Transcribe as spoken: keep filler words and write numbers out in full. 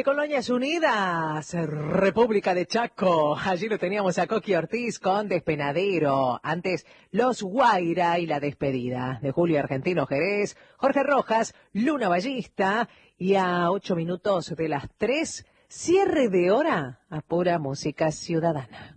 de Colonias Unidas, República de Chaco. Allí lo teníamos a Coqui Ortiz con Despenadero. Antes, Los Guaira y la despedida de Julio Argentino Jerez, Jorge Rojas, Luna Ballista. Y a ocho minutos de las tres, cierre de hora a pura música ciudadana.